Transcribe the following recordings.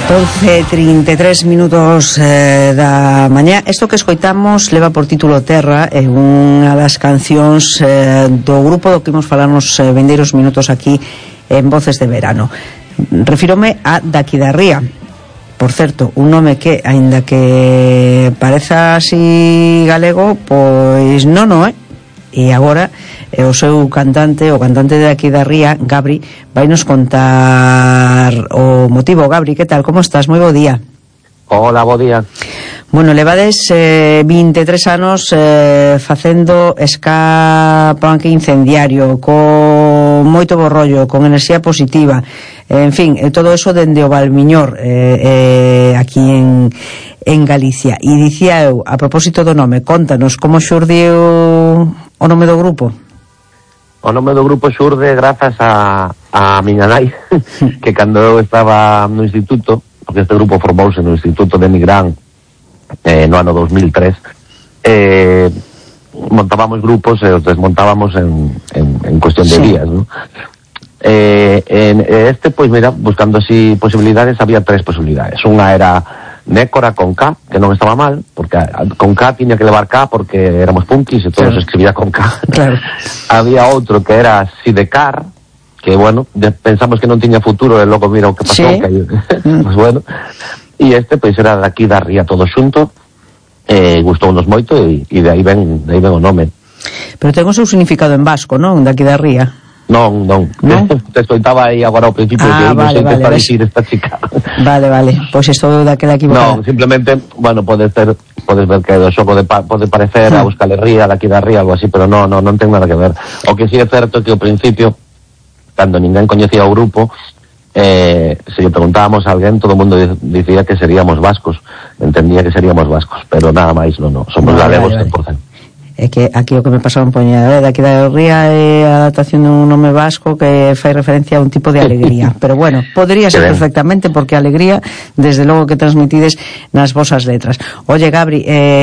12:33 minutos da mañá. Isto que escoitamos leva por título Terra, é unha das cancións do grupo do que imos falar nos vindeiros minutos aquí en Voces de Verano. Refírome a Daqui da Ría. Por certo, un nome que, aínda que pareza así galego, pois non é. E agora o seu cantante, o cantante de Aquí da Ría, Gabri, vai nos contar o motivo. Gabri, que tal? Como estás? Moi bo día. Hola, bo día. Bueno, levades 23 anos facendo ska punk incendiario, con moito bo rollo, con enerxía positiva, en fin, todo eso dende o Valmiñor, aquí en Galicia. E dicía eu, a propósito do nome, contanos como xurdiu o nome do grupo. O nome do grupo xurde grazas a miña nai, que cando eu estaba no instituto, porque este grupo formouse no Instituto de Nigrán no ano 2003, montábamos grupos e os desmontábamos en cuestión de días, ¿no? Pois mira, buscando así posibilidades, había tres posibilidades. Unha era Nécora con K, que non estaba mal, porque con K tiña que levar K porque éramos punkis e todo se escribía con K. Claro. Había outro que era Sidecar, que bueno, pensamos que non tiña futuro e logo mira o que pasou, ¿sí? Pues bueno, e pois era Daqui da Ría todo xunto, gustounos moito e de aí ven o nome. Pero ten o seu significado en vasco, non? Daqui da Ría. Non. Te escoitaba aí agora ao principio que non sei que está dicir esta chica. Vale, pois estou daquela equivocada. Non, simplemente, bueno, podes ver que do xogo pode parecer a Euskal Herria, Daqui da Ría, algo así, pero non ten nada que ver. O que sí é certo que ao principio, cando ninguén coñecía o grupo, se lle preguntábamos a alguén, todo o mundo dicía que seríamos vascos, entendía que seríamos vascos, pero nada máis, non, somos galegos 100%. É que aquí o que me pasaba un poña Daqui da Ría é a adaptación dun nome vasco que fai referencia a un tipo de alegría, pero bueno, podría ser perfectamente, porque a alegría desde logo que transmitides nas vosas letras. Oye, Gabri,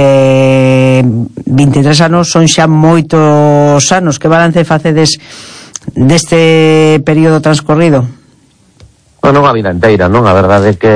23 anos son xa moitos anos. Que balance facedes deste período transcorrido? Bueno, unha vida inteira, non? A verdade é que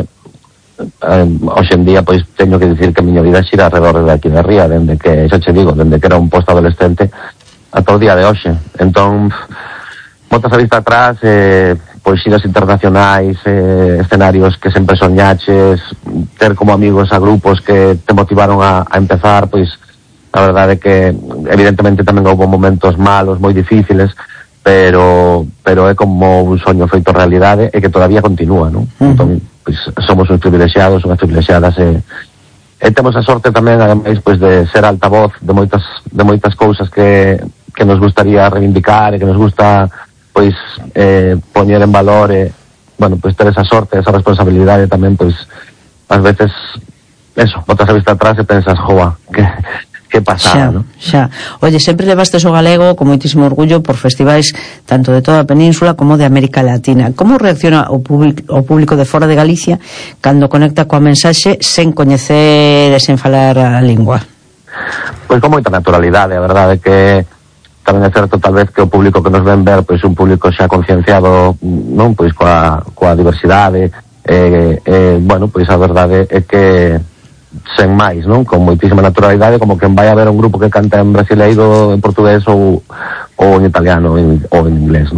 hoxe en día pois teño que dicir que a miña vida xira alrededor de Aquí da Ría, dende que, xa che digo, dende que era un post-adolescente ata o día de hoxe. Entón, botas a vista atrás, pois xiras internacionais, escenarios que sempre soñaches, ter como amigos a grupos que te motivaron a empezar, pois a verdade é que evidentemente tamén houve momentos malos, moi difíciles, pero é como un soño feito realidade e que todavía continúa, non? Entón, pois somos uns privilexiados, unhas privilexiadas e temos a sorte tamén, ademais, pois de ser altavoz de moitas cousas que nos gustaría reivindicar e que nos gusta pois poñer en valor e, bueno, pois ter esa sorte, esa responsabilidade tamén, pois ás veces eso, botas a vista atrás e pensas, joa, que pasaba, non? Xa. Oye, sempre levastes o galego con moitísimo orgullo por festivais tanto de toda a península como de América Latina. Como reacciona o público de fora de Galicia cando conecta coa mensaxe sen coñecer e sen falar a lingua? Pois con moita naturalidade, a verdade é que tamén é certo tal vez que o público que nos ven ver pois un público xa concienciado, non, pois coa diversidade, bueno, pois a verdade é que sen máis, non? Con moitísima naturalidade, como que vai a ver un grupo que canta en brasileiro, en portugués ou en italiano ou en inglés, non?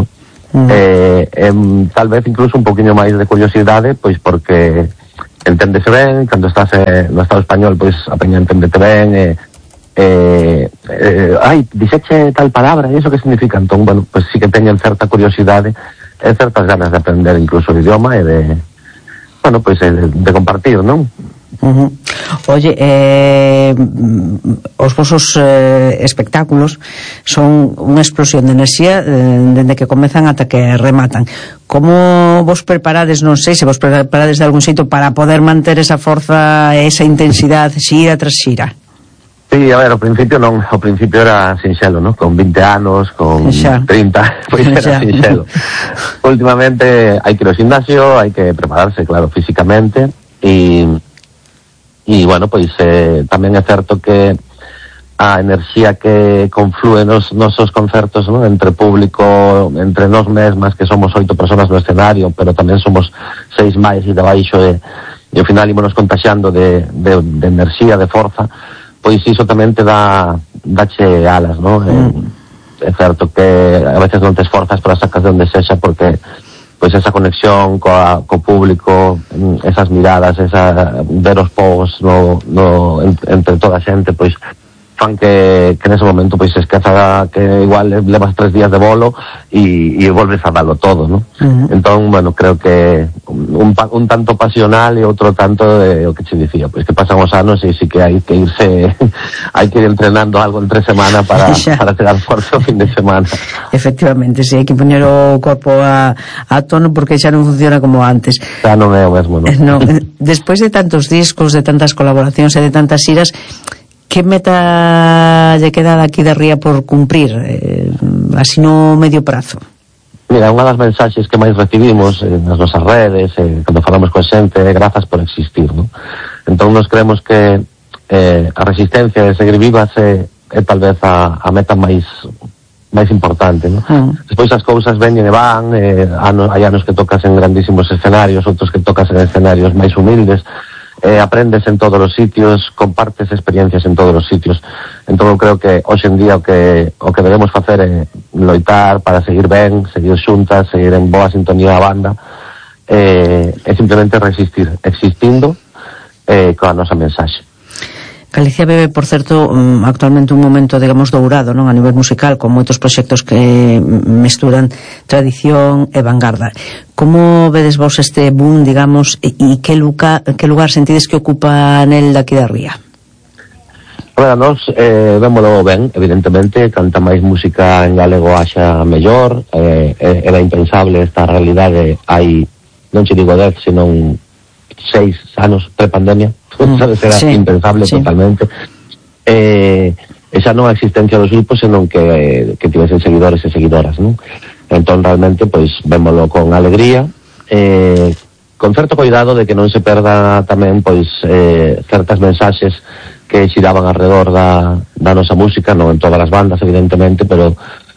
Tal vez incluso un poquinho máis de curiosidade, pois porque enténdese ben, cando estás no Estado español, pois a peña enténdete ben, dixeche tal palabra, e iso que significa? Entón, bueno, pois sí que teñen certa curiosidade e certas ganas de aprender incluso o idioma e de, bueno, pois de compartir, non? Oye, os vosos espectáculos son unha explosión de enerxía dende que comezan ata que rematan. Como vos preparades, non sei se vos preparades de algún xeito para poder manter esa forza e esa intensidade xira tras xira? Sí, a ver, ao principio non, ao principio era sinxelo, ¿no? Con 20 anos, con 30, pois era sinxelo. Últimamente hai que ir ao gimnasio, hai que prepararse, claro, físicamente, e bueno, pois tamén é certo que a enerxía que conflúe nos nosos concertos, ¿no? Entre público, entre nós mesmas, que somos 8 personas no escenario, pero tamén somos 6 máis e debaixo, e ao final ímonos contaxando de enerxía, de forza, pois iso tamén te dache alas, ¿no? É certo que a veces non te esforzas, pero sacas de onde sexa, porque pois esa conexión co público, esas miradas, ver os povos entre toda a xente, pois fan que nese momento pois esqueza que igual levas 3 días de bolo e volves a dalo todo, ¿no? Entón, bueno, creo que un tanto pasional e outro tanto de o que che dicía, pois que pasan os anos e sí que hai que irse hai que ir entrenando algo entre semana para chegar forte o fin de semana. Efectivamente, sí, hai que poñer o corpo a tono, porque xa non funciona como antes. Xa non é o mesmo, non? Despois de tantos discos, de tantas colaboracións e de tantas xiras, que meta lle queda daqui de Ría por cumprir, así no medio prazo? Mira, unha das mensaxes que máis recibimos nas nosas redes, cando falamos con xente, é grazas por existir, ¿no? Entón nos creemos que a resistencia de seguir vivas é tal vez a meta máis importante, ¿no? Despois as cousas veñen e van, hai anos que tocas en grandísimos escenarios, outros que tocas en escenarios máis humildes, aprendes en todos os sitios, compartes experiencias en todos os sitios. Entón eu creo que hoxe en día o que debemos facer é loitar para seguir ben, seguir xuntas, seguir en boa sintonía a banda, é simplemente resistir, existindo coa nosa mensaxe. Galicia bebe, por certo, actualmente un momento, digamos, dourado, non, a nivel musical, con moitos proxectos que mesturan tradición e vanguarda. Como vedes vos este boom, digamos, e que lugar sentides que ocupa nel daqui da Ría? Para nós, vémolo ben, evidentemente, canta máis música en galego haxa mellor, era impensable esta realidade hai, non che digo 10, senón 6 anos pre-pandemia. Sabes, era impensable, totalmente. Esa non a existencia dos grupos, senón que tivesen seguidores e seguidoras, non? Entón, realmente, pois, vémolo con alegría, con certo cuidado de que non se perda tamén, pois, certas mensaxes que xiraban alrededor da nosa música, non en todas as bandas, evidentemente, pero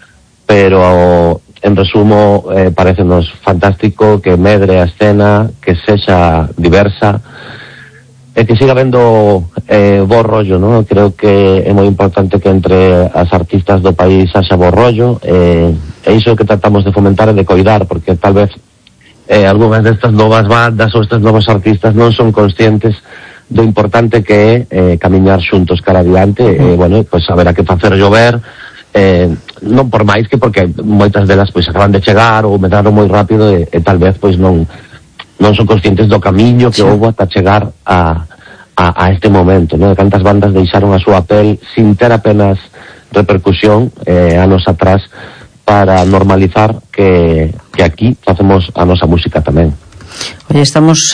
en resumo, parecenos fantástico que medre a escena, que sexa diversa, e que siga vendo bo rollo, ¿no? Creo que é moi importante que entre as artistas do país haxa bo rollo, e iso que tratamos de fomentar e de coidar, porque tal vez algunhas destas novas bandas ou estes novos artistas non son conscientes do importante que é camiñar xuntos cara adiante, bueno, pois haberá que facer llover, non por máis que porque moitas delas pois acaban de chegar ou medraron moi rápido e tal vez pois non son conscientes do camiño que houve ata chegar a este momento, ¿no? Cantas bandas deixaron a súa pel sin ter apenas repercusión anos atrás para normalizar que aquí facemos a nosa música tamén. Oye, estamos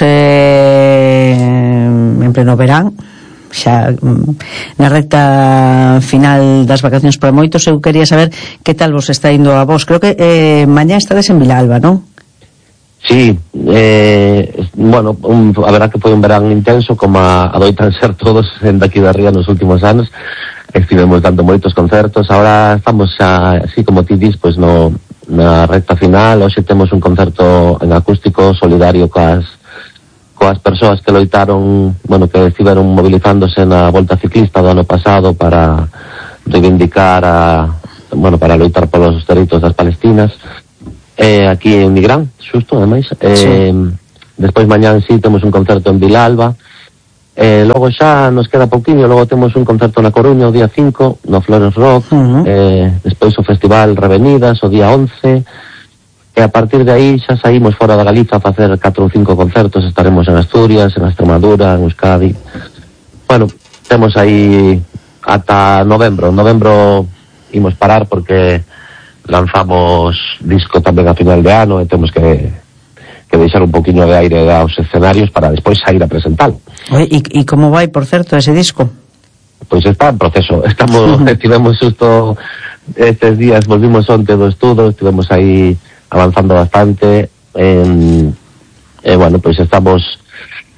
en pleno verán, xa na recta final das vacacións para moitos. Eu quería saber que tal vos está indo a vos. Creo que mañá estades en Vilalba, non? Sí, bueno, a verdad que foi un verán intenso, como adoitan ser todos en daqui da Ría nos últimos anos. Estivemos dando moitos concertos, agora estamos así como ti dis, pois na recta final. Hoxe temos un concerto en acústico solidario coas persoas que loitaron, bueno, que estiveron movilizándose na Volta Ciclista do ano pasado para reivindicar para loitar polos dereitos das palestinas. Aquí en Nigrán, xusto, ademais. Despois mañán sí temos un concerto en Vilalba, logo xa nos queda pouquinho, logo temos un concerto na Coruña o día 5 no Flores Rock, despois o Festival Revenidas o día 11, e a partir de aí xa saímos fora da Galiza a facer 4 ou 5 concertos. Estaremos en Asturias, en Extremadura, en Euskadi. Bueno, temos aí ata novembro imos parar porque lanzamos disco tamén a final de ano e temos que deixar un poquinho de aire aos escenarios para despois sair a presentalo. E como vai, por certo, ese disco? Pois está en proceso. Estivemos xusto estes días, volvimos onte do estudo, estivemos aí avanzando bastante, bueno, pois estamos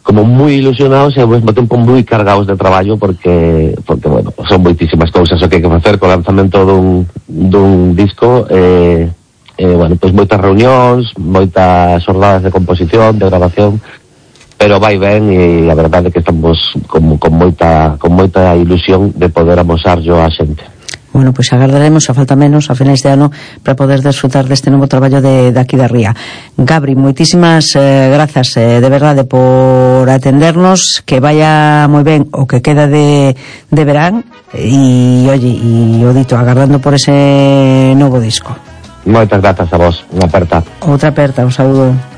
como moi ilusionados e ao mesmo tempo moi cargados de traballo porque bueno, son moitísimas cousas o que hai que facer co lanzamento dun disco bueno, pois moitas reunións, moitas xornadas de composición, de grabación, pero vai ben e a verdade é que estamos con moita ilusión de poder amosarlo á xente. Bueno, pois agardaremos, a falta menos, a finais de ano, para poder desfrutar deste novo traballo de aquí da Ría. Gabri, moitísimas grazas de verdade por atendernos, que vaya moi ben o que queda de verán e, oye, e o dito, agardando por ese novo disco. Moitas grazas a vos, unha aperta. Outra aperta, un saúdo.